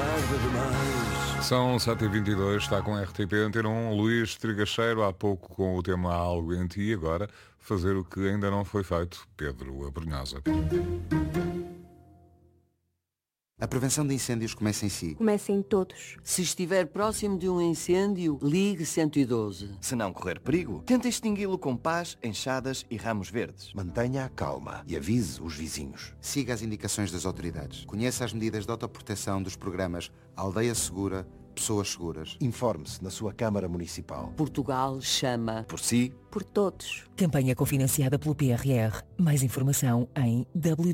tarde demais. São 7h22, está com a RTP Antena 1, Luís Trigacheiro, há pouco com o tema Algo em Ti, agora fazer o que ainda não foi feito, Pedro Abrunhosa. A prevenção de incêndios começa em si. Começa em todos. Se estiver próximo de um incêndio, ligue 112. Se não correr perigo, tente extingui-lo com pás, enxadas e ramos verdes. Mantenha a calma e avise os vizinhos. Siga as indicações das autoridades. Conheça as medidas de autoproteção dos programas Aldeia Segura, Pessoas Seguras. Informe-se na sua Câmara Municipal. Portugal chama. Por si, Por todos. Campanha cofinanciada pelo PRR. Mais informação em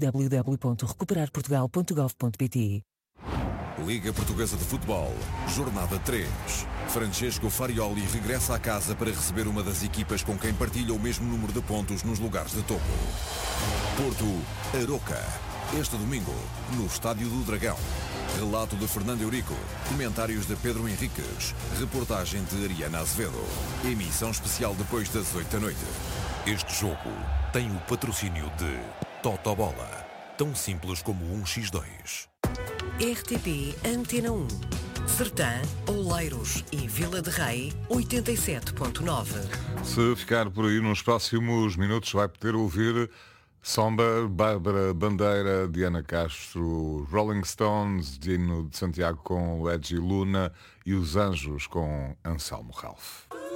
www.recuperarportugal.gov.pt. Liga Portuguesa de Futebol, Jornada 3. Francesco Farioli regressa à casa para receber uma das equipas com quem partilha o mesmo número de pontos nos lugares de topo. Porto, Aroca. Este domingo, no Estádio do Dragão. Relato de Fernando Eurico, comentários de Pedro Henriques, reportagem de Ariana Azevedo. Emissão especial depois das 8 da noite. Este jogo tem o patrocínio de Totobola, tão simples como 1x2. RTP Antena 1. Sertã, Oleiros e Vila de Rei, 87.9. Se ficar por aí nos próximos minutos vai poder ouvir Somba, Bárbara Bandeira, Diana Castro, Rolling Stones, Dino de Santiago com Edgy Luna e Os Anjos com Anselmo Ralph.